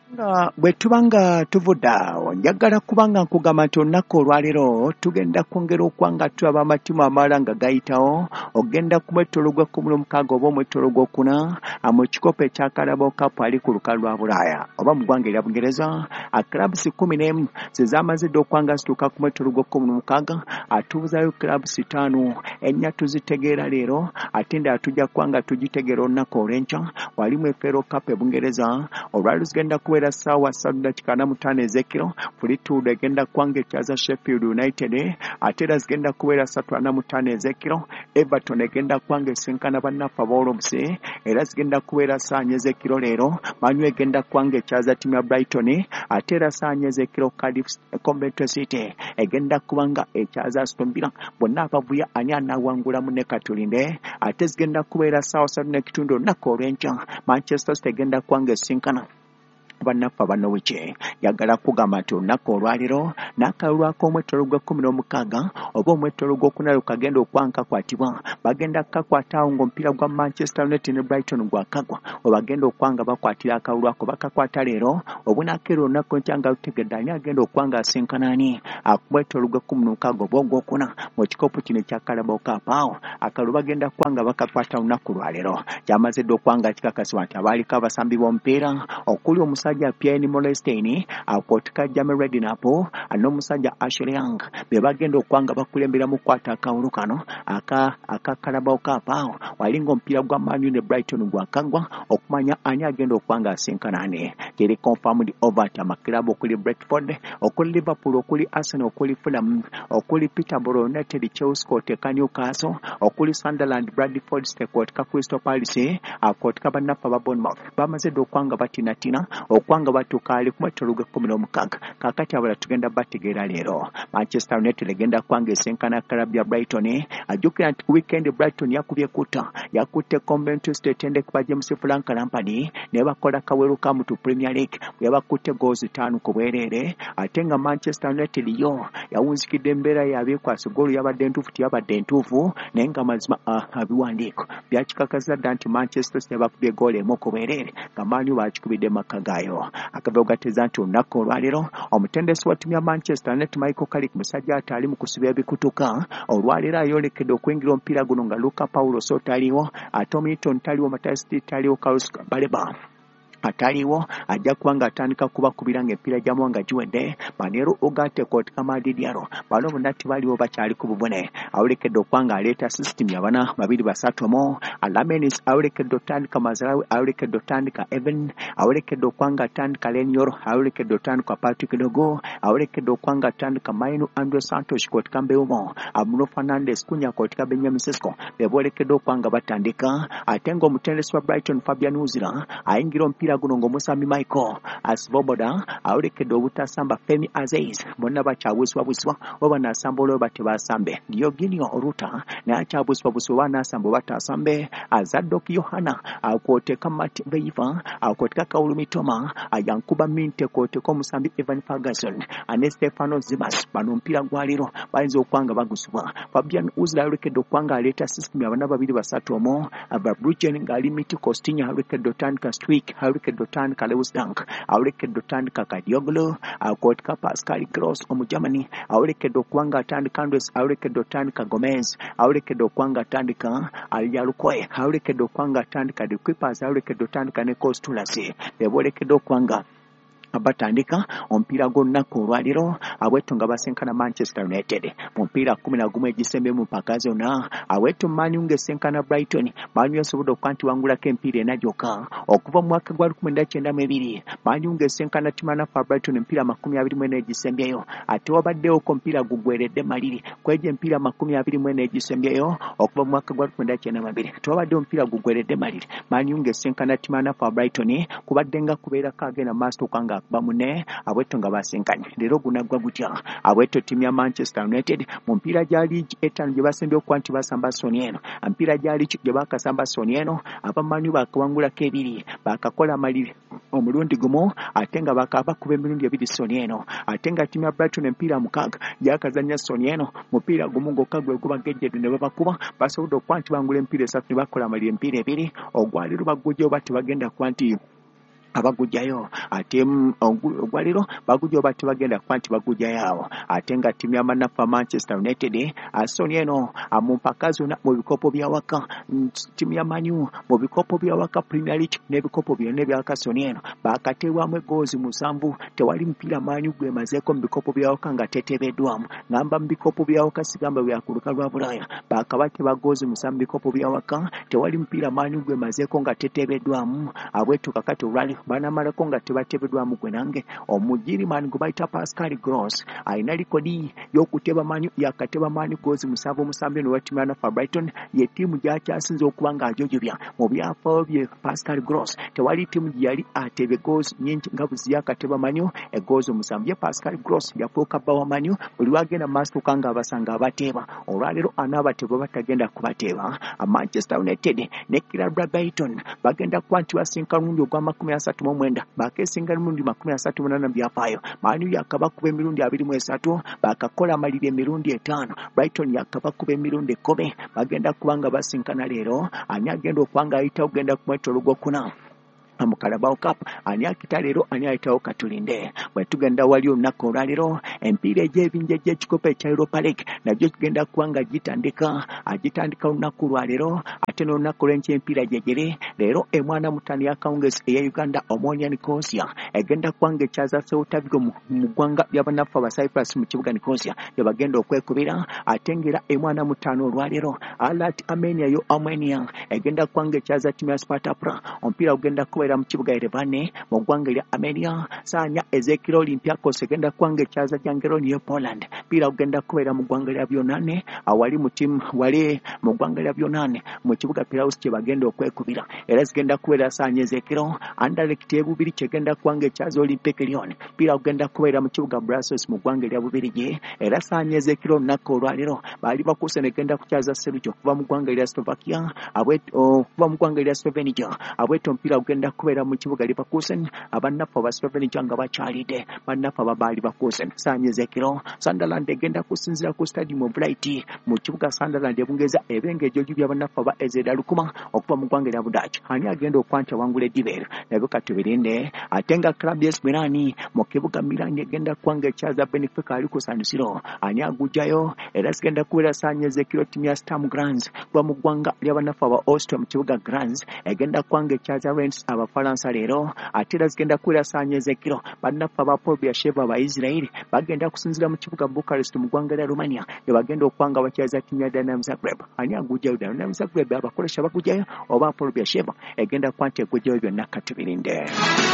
nga bwe tubanga tuvudde awo njagala kubanga nkugamba nti olunaku olwaleero tugenda kwongera okwanga tulaba amatimu amalala nga gayitawo ogenda ku mwetolo gw'ekkumi n'omukaaga oba omwetolo gw'okuna mu kikopo ekya Carabao Cup ali ku lukalu lwa Bulaaya oba mu ggwanga erya Bungereza clubs 11 ze zaamaze dda okwanga zituuka ku mwetolo gw'ekkumi n'omukaaga atubuzayo clubs 5 ennya tuzitegeera leero ate endala tujja kwanga tugitegeera olunaku olw'enkya walimu FARO Cup e Bungereza olwali zigenda kubeera ssaawa 3:45 ez'ekiro Fleetwood egenda kwanga ekyaza Sheffield United ate era zigenda kubeera 3:45 ez'ekiro Everton egenda kwanga esinkana bannaffe ab'Olomsi era zigenda kubeera saa 4 ez'ekiro leero Man U egenda kwanga ekyaza ttiimu ya Brighton ate era saa 4 ez'ekiro Cardiff Coventry City egenda kubanga ekyaza Aston Villa bonna abavuya ani anaawangula munne katulinde ate zigenda kubeera ssaawa 3:30 olunaku olw'enkya Manchester City egenda kwanga esinkana bannaffe abanowiki yagala kugamba nti olunaku olwaleero n'akalulu ak'omwetolo gw'ekkumi n'omukaaga oba omwetolo gw'okuna kagenda okwankakwatibwa bagenda kukakwata awo ng'omupiira gwa Manchester United ne Brighton gwakagwa webagenda okwanga bakwatira akalulu ako bakakwata leero obunakeera olunaku enkya nga lutegedde ani agenda okwanga asinkana ani akumwetolo gw'ekkumi n'omukaaga oba ogwokuna mu kikopo kino ekya Carabao Cup awo akalulu bagenda kwanga bakakwata olunaku lwaleero kyamaze dda okwanga kikakasibwa nti abaaliko abasambi b'omupiira okuli omusajja Pierre Molestein akotika Jamie Redknapp n'omusajja Ashley Young be bagenda okwanga bakulembera mu kwata akawulu kano aka Carabao Cup awo walinga omupiira gwa Man U ne Brighton gwakagwa okumanya ani agenda okwanga asinkana ani kiri confirmed over ati amakilabu okuli Brentford okuli Liverpool okuli Arsenal okuli Fulham okuli Peterborough United Chelsea koteeka Newcastle okuli Sunderland Bradford koteeka Crystal Palace akoteeka bannaffe aba Bournemouth bamaze dda okwanga batinatina okwanga batuuka ali ku mwetolo gw'ekkumi n'omukaaga kaakati abala tugenda bategeera leero Manchester United egenda kwanga esinkana kalabu ya Brighton ajjukira nti ku weekend Brighton yakubye yakutte Coventry City endekuba James Frank Lampard ne bakola kaweeru ka mutu Premier League yabakutte goals 5 ku bwereere ate nga Manchester United yo yawunzikidde embeera y'abeekwasa goolu yabadde ntuufu tiyabadde ntuufu naye nga mazima abiwandiiko byakikakasiza dda nti Manchester City bakubye goolu emu ku bwereere nga Man U bakikubidde makka gaayo akaveewo gateza nti olunaku olwaleero omutendesi wa ttiimu ya Manchester United Michael Carrick musajja ate ali mu kusiba ebikutuka olwaleero ayolekedde okwingira omupiira guno nga Luka Paulo so taliwo ate Milton taliwo Matthias taliwo Carlos Baleba ataliwo ajja kubanga atandika kubakubira ng'emipiira gyamu nga giwedde Manero Ugarte kotika Madidiaro bano bonna tibaliwo bakyali ku bubone awulekedde okwanga aleeta system yabana 2-3 Alamenis awulekedde otandika Mazarawi awulekedde otandika Evan awulekedde okwanga atandika Lenior awulekedde otandika Patrick Dogo awulekedde okwanga atandika Mainu Andre Santos kotika Mbeumo Bruno Fernandes Kunya kotika Benjamin Sesko bebolekedde okwanga batandika ate ng'omutendesi wa Brighton Fabian Uzira ayingira omupiira guno ng'omusambi Michael Asvoboda awulekedde obutasamba Femi Azeez bonna bakyabusibwabusibwa oba nasamba olwo batebasambe Dioginio Ruta naye akyabusibwabusibwa oba nasamba oba tasambe Zadok Yohana akwoteka Mati Beiva akwoteka Kaulu Mitoma ayankuba Minte kwoteka omusambi Evan Ferguson ane Stefano Zibas bano omupiira gwaliro bayinza okwanga bagusibwa Fabian Uzila awulekedde okwanga aleeta system abana 2-3 Ababruchen ng'ali Miti Costinya awulekedde otandika Stwick awulekedde otandika Lewis Dunk awulekedde otandika Kadioglu akwoteka Pascal Gross Omugermany awulekedde okwanga atandika Andres awulekedde otandika Gomez awulekedde okwanga atandika Alyalukoe awulekedde okwanga atandika The Clippers awulekedde otandika ne Costulasi bebolekedde okwanga abatandika omupiira gw'olunaku olwaleero abwetu nga basenkana Manchester United mu mpiira 11 egisembe mu mpaka zonna abwetu Man U ng'esenkana Brighton Man U esobodde okuba nti wangulako empiira ena gyokka okuva mu mwaka gwa 1992 Man U ng'esenkana ttiimu ya Brighton empiira 24 egisembyeyo ate wabaddewo ko mpiira gugweredde maliri kwegyo empiira 24 egisembyeyo okuva mu mwaka gwa 1992 tewabaddewo omupiira gugweredde maliri Man U ng'esenkana ttiimu ya Brighton kubadde nga kubeera kagenda maaso kwanga bamune abweto nga basinkanye leero gunagwa gutya abweto ttiimu ya Manchester United mu mpiira gya League 5 gye basembye okuba nti basamba Sony eno mpiira gya League gye bakasamba Sony eno abamanyi bakawangulako ebiri bakakola maliri omulundi gumu ate nga bakabakuba emirundi 2 Sony eno ate nga ttiimu ya Brighton empiira 6 gyakazanya Sony eno mupiira gumu gokka gwe gubagejjedde ne babakuba basobodde okuba nti bangula empiira 3 ne bakola maliri empiira 2 ogwaliro bagujja oba tebagenda kuba nti abagujayo ate ogwaliro bagujo bati bagenda kwanti bagujayo ate nga timu ya Manafa Manchester United asoni eno amumpaka zonna mu bikopo bya waka timu ya Manu mu bikopo bya waka Premier League n'ebikopo byonna bya kasoni eno bakateebwamu egoozi 7 tewali mpira Manu gwe mazeeko mu bikopo bya waka nga tetebeddwamu ngamba mu bikopo bya waka sigamba bya kuluka lwa Bulaya bakabate bagoozi 7 bikopo bya waka tewali mpira Manu gwe mazeeko nga tetebeddwamu abwetu kakati olwali banamalako nga tebatebeddwamu gwe nange omugiriman gwe bayita Pascal Gross alina likodi y'okuteba Manu yakateba Manu goozi 7 ne watimana fa Brighton ye tiimu gyakyasinze okuba ng'ajojobya mu byafaayo bye Pascal Gross tewali tiimu gye yali atebe goozi nyingi nga buzi yakateba Manu egoozi 7 ye Pascal Gross yafuuka bba wa Manu buli wagenda maastuka nga abasanga abateeba olwaleero anaabateba batagenda kubateeba Manchester United ne Kilabra Brighton bagenda kuba nti basinka lundi ogwa 39 bakeesinga lundi 38 byafaayo Manu yakabakuba emirundi 23 bakakola amalire emirundi 5 Brighton yakabakuba emirundi 10 bagenda kubanga basinkana leero ani agenda okubanga ayita ogenda kumwetolo gw'okuna mu Carabao Cup ani akita leero ani ayitawo katulinde bwe tugenda wali olunaku olwaleero empiira egy'ebinja gy'ekikopo ekya Europa League nabyo kigenda kubanga agitandika olunaku lwaleero ate n'olunaku lw'empiira gyegere leero emwana mutani ya Congress eya Uganda Omonia Nicosia egenda kubanga ekyaza Ceuta Vigo mu ggwanga ly'abanafu aba Cyprus mu kibuga Nicosia gye bagenda okwekubira ate ngera emwana mutano olwaleero Alat Armenia yo Armenia egenda kubanga ekyaza timu ya Sparta Praha omupiira ugenda kubeera mu kibuga Erevane mu ggwanga lya Armenia saanya Ezekiel Olympiacos egenda kubanga ekyaza Jangeroni ye Poland mpira ugenda kubeera mu ggwanga lya Byonane awali mu timu wali mu ggwanga lya Byonane mu kibuga Piraeus kye bagenda okwekubira era zigenda kubeera saanya Ezekiel Anderlecht ebubiri kyegenda kubanga ekyaza Olympique Lyon mpira ugenda kubeera mu kibuga Brussels mu ggwanga lya Bubirigi era saanya Ezekiel olunaku olwaleero baali bakusene egenda kukyaza Sergio kuva mu ggwanga lya Slovakia kuva mu ggwanga lya Slovenia abweto mpira ugenda kubeera mu kibuga Leverkusen abannafu aba Slovenia nga bakyalidde bannafu ababaali bakusen saanya Ezekiel Sunderland egenda kusinzira ku Stadium of Light mu kibuga Sunderland ebungeza ebenga ejoju by'abannafu aba Ezeda Lukuma okuva mu ggwanga lya Budaaki ani agenda okwanca wangula eddibeero nabyo katubirinde ate nga Club ya Milan mu kibuga Milan egenda kwanga ekyaza Benfica ali ku San Siro ani agujayo era sigenda kubeera saanya Ezekiel timu ya Sturm Graz kuva mu ggwanga ly'abanafu aba Austria mu kibuga Graz egenda kwanga ekyaza Rennes Abafaransa leero ate era zigenda kubeera saanya Ezekiel bannafu aba Paul Biasheva aba Israel bagenda kusinzira mu kibuga Bucharest mu ggwanga lya Romania gye bagenda okwanga bakyaza timu ya Dinamo Zagreb ani agujayo Dinamo Zagreb abakolesha bagujayo oba Paul Biasheva egenda kwanta egujayo byonna katubirinde.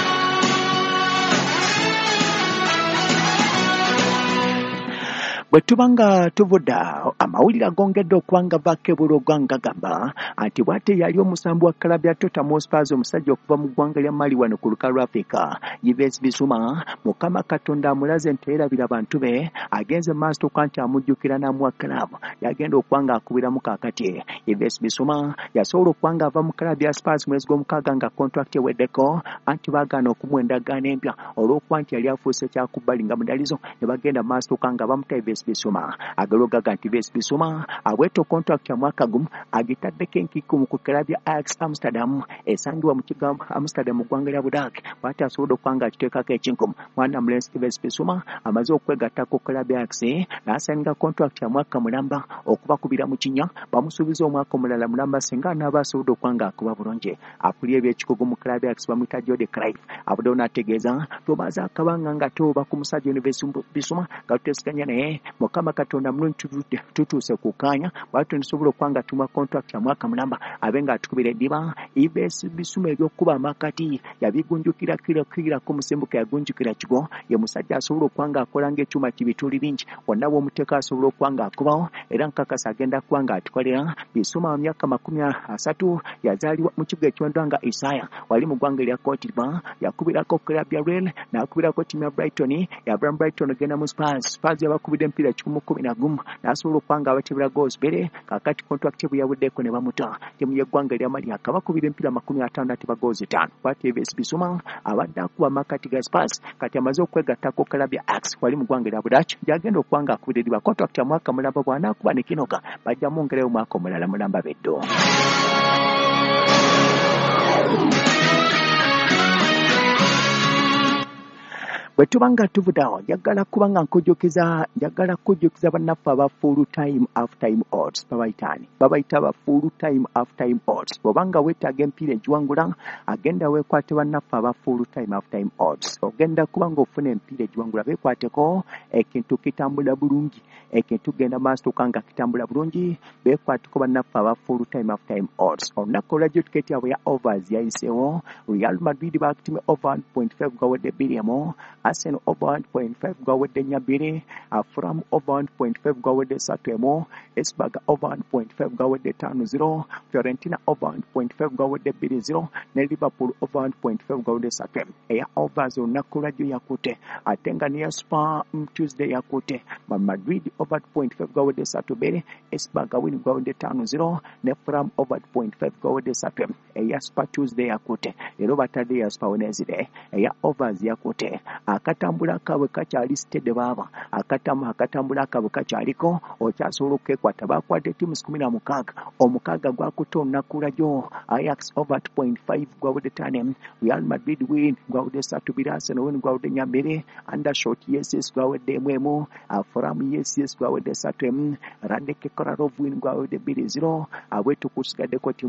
bwe tubanga tuvudda amawulire agongedde okwanga bakebula ogwanga gamba anti bwate yali omusambu wa Club ya Tottenham Hotspur omusajja okuva mu ggwanga lya Mali wano ku lukalu lwa Afrika Yves Bissouma Mukama Katonda amulaze nti erabira abantu be agenze maaso kwanti amujjukira n'amuwa Club yagenda okwanga akubiramu kaakati Yves Bissouma yasobola okwanga ava mu Club ya Spurs mwezi gw'omukaaga nga contract eweddeko anti baagaana okumuwa endagaano empya olw'okuba nti yali afuuse kyakubbali nga mudalizo ne bagenda maaso kanga bamuta Yves Bissouma agalogaga nti Yves Bissouma abwetto contract ya mwaka gumu agitaddeko enkiiko ku Club ya Ajax Amsterdam esangibwa mu kigambo Amsterdam mu ggwanga lya Budaaki bw'ati asobola okwanga akiteekako ekinkumu mwana mulenzi Yves Bissouma amaze okwegatta ku Club ya Ajax n'asaninga contract ya mwaka mulamba okubakubira mu kinnya bamusuubiza omwaka omulala mulamba singa anaaba asobola okwanga akuba bulungi apuli ebyekikugu mu Club ya Ajax bamuyita Jordi Cruyff abuddewo n'ategeeza tobaaza akabanga nga tooba ku musajja Yves Bissouma nga tuteesiganya naye Mukama Katonda mulungi tutuuse ku kaanya bw'atyo nisobola okwanga tuma contract ya mwaka mulamba abe nga atukubira eddiba Yves Bissouma ebyokuba amakati yabigunjukira kira ku musembuka yagunjukira kigo ye musajja asobola okwanga akola ng'ekyuma kibituli bingi wonna bw'omuteeka asobola okwanga akubawo era nkakasa agenda kwanga atukolera Bissouma mu myaka 30 yazaalibwa mu kibuga ekiwendwa nga Isaya wali mu ggwanga lya Cote d'Ivoire yakubirako Club ya Real n'akubirako timu ya Brighton yabula Brighton ogenda mu Spurs yabakubidde emipiira 11 n'asobola okwanga abatebera goals bere kakati contract bwe yabuddeko ne bamuta timu y'eggwanga lya Mali akabakubira emipiira 50 ate ba goals 5 bw'ati Yves Bissouma abadde akuba amakati ga Spurs kati amaze okwegattako Club ya Ajax wali mu ggwanga lya Budaaki gyagenda okwanga akubira eddiba contract ya mwaka mulamba bw'anaakuba ne kinoga bajja mwongerayo mwaka omulala mulamba beddo. bwe tubanga tuvuddawo njagala kubanga nkujjukiza bannaffe aba full time half time odds babayita ba full time half time odds bw'obanga weetaaga empiira egiwangula agenda weekwate bannaffe aba full time half time odds ogenda kubanga ofuna empiira egiwangula beekwateko ekintu kitambula bulungi ekintu genda maaso tukanga kitambula bulungi beekwateko bannaffe aba full time half time odds olunaku olwajjo tiketi yabwe ya overs yayiseewo Real Madrid baakitime over 1.5 gawedde biliamu Arsenal over 1.5 gawedde nnyabiri Fulham over 1.5 gawedde satwemu Esberg over 1.5 gawedde 5-0 Fiorentina over 1.5 gawedde 2-0 ne Liverpool over 1.5 gawedde satwemu eya overs olunaku olwajjo yakute ate nga neya Super Tuesday yakute Madrid over 2.5 gawedde 3-2 Esberg win gawedde 5-0 ne Fulham over 2.5 gawedde satwemu eya Super Tuesday yakute ero batadde ya Super Wednesday eya overs yakute akatambula kabwe kakyali stede baba akatambula kabwe kakyaliko okyasobola okwekwata bakwate teams 16 omukaaga gwakuta olunaku lwajjo Ajax over 2.5 gwawedde 5 Real Madrid win gwawedde 3-2 Arsenal win gwawedde nnyambiri Undershot yes gwawedde 1 Fulham yes gwawedde 3 Radek Kolarov win gwawedde 2-0 abwetu kusigaddeko